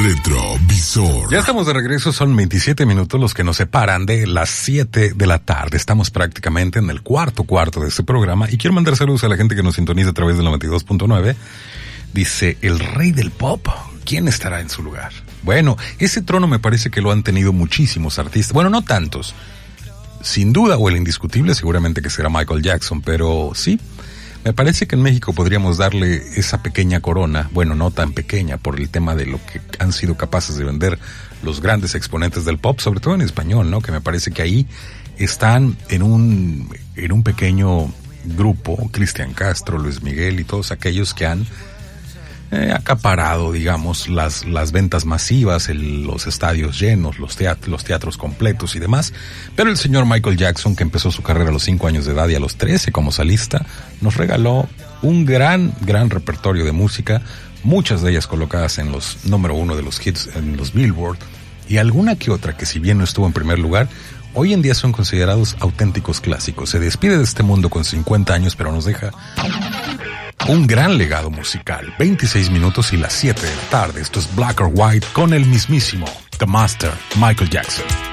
Retrovisor. Ya estamos de regreso, son 27 minutos los que nos separan de las 7 de la tarde. Estamos prácticamente en el cuarto de este programa y quiero mandar saludos a la gente que nos sintoniza a través del 92.9. Dice, el rey del pop, ¿quién estará en su lugar? Bueno, ese trono me parece que lo han tenido muchísimos artistas. Bueno, no tantos. Sin duda, o el indiscutible, seguramente que será Michael Jackson, pero sí, me parece que en México podríamos darle esa pequeña corona, bueno, no tan pequeña por el tema de lo que han sido capaces de vender los grandes exponentes del pop, sobre todo en español, ¿no? Que me parece que ahí están en un pequeño grupo, Cristian Castro, Luis Miguel y todos aquellos que han acaparado, digamos, las ventas masivas, los estadios llenos, los teatros completos y demás. Pero el señor Michael Jackson, que empezó su carrera a los 5 años de edad y a los 13 como solista, nos regaló un gran repertorio de música, muchas de ellas colocadas en los número 1 de los hits en los Billboard, y alguna que otra que, si bien no estuvo en primer lugar, hoy en día son considerados auténticos clásicos. Se despide de este mundo con 50 años, pero nos deja un gran legado musical. 26 minutos y las 7 de la tarde. Esto es Black or White con el mismísimo The Master, Michael Jackson.